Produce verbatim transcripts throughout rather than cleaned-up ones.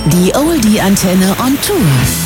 Die Oldie-Antenne on Tour.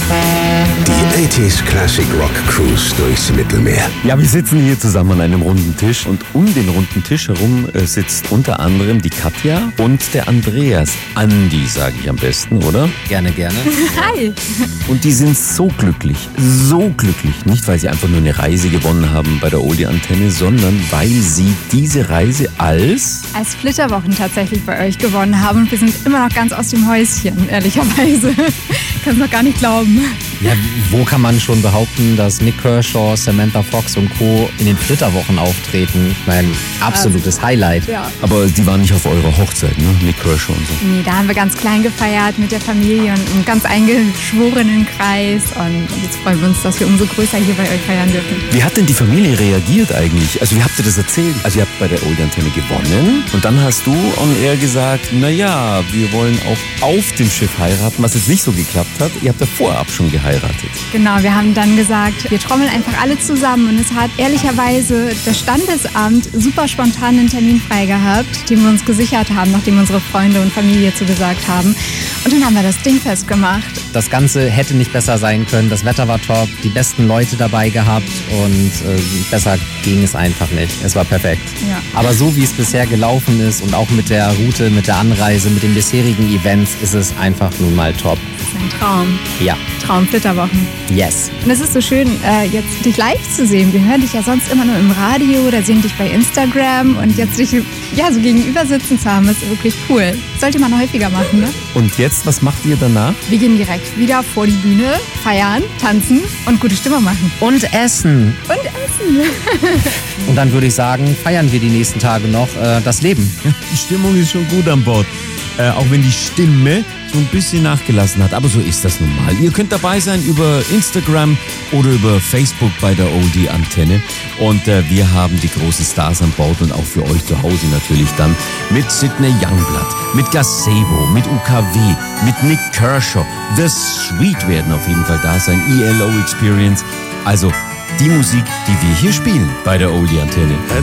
Die achtziger Classic Rock Cruise durchs Mittelmeer. Ja, wir sitzen hier zusammen an einem runden Tisch und um den runden Tisch herum äh, sitzt unter anderem die Katja und der Andreas. Andi, sage ich am besten, oder? Gerne, gerne. Hi! Und die sind so glücklich, so glücklich. Nicht, weil sie einfach nur eine Reise gewonnen haben bei der Oldie-Antenne, sondern weil sie diese Reise als... Als Flitterwochen tatsächlich bei euch gewonnen haben und wir sind immer noch ganz aus dem Häuschen, ehrlicherweise. Kann es noch gar nicht glauben. Ja, wo kann man schon behaupten, dass Nik Kershaw, Samantha Fox und Co. in den Flitterwochen auftreten? Ich meine, absolutes also, Highlight. Ja. Aber die waren nicht auf eurer Hochzeit, ne? Nik Kershaw und so. Nee, da haben wir ganz klein gefeiert mit der Familie und einem ganz eingeschworenen Kreis. Und jetzt freuen wir uns, dass wir umso größer hier bei euch feiern dürfen. Wie hat denn die Familie reagiert eigentlich? Also wie habt ihr das erzählt? Also ihr habt bei der Oldie-Antenne gewonnen und dann hast du on air gesagt, naja, wir wollen auch auf dem Schiff heiraten, was jetzt nicht so geklappt hat. Ihr habt ja vorab schon geheiratet. Genau, wir haben dann gesagt, wir trommeln einfach alle zusammen und es hat ehrlicherweise das Standesamt super spontan einen Termin frei gehabt, den wir uns gesichert haben, nachdem unsere Freunde und Familie zugesagt haben. Und dann haben wir das Ding festgemacht. Das Ganze hätte nicht besser sein können. Das Wetter war top, die besten Leute dabei gehabt und äh, besser ging es einfach nicht. Es war perfekt. Ja. Aber so wie es bisher gelaufen ist und auch mit der Route, mit der Anreise, mit den bisherigen Events, ist es einfach nun mal top. Das ist ein Traum. Ja. Traum Flitterwochen. Yes. Und es ist so schön, äh, jetzt dich live zu sehen. Wir hören dich ja sonst immer nur im Radio oder sehen dich bei Instagram und jetzt dich ja, so gegenüber sitzen zu haben, ist wirklich cool. Sollte man häufiger machen, ne? Und jetzt, was macht ihr danach? Wir gehen direkt wieder vor die Bühne, feiern, tanzen und gute Stimmung machen. Und essen. Und essen. Und dann würde ich sagen, feiern wir die nächsten Tage noch äh, das Leben. Die Stimmung ist schon gut an Bord. Äh, auch wenn die Stimme so ein bisschen nachgelassen hat. Aber so ist das nun mal. Ihr könnt dabei sein über Instagram oder über Facebook bei der Oldie-Antenne. Und äh, wir haben die großen Stars an Bord und auch für euch zu Hause natürlich dann mit Sidney Youngblood, mit Gazebo, mit U K W, mit Nik Kershaw. The Sweet werden auf jeden Fall da sein. E L O Experience. Also die Musik, die wir hier spielen bei der Oldie-Antenne.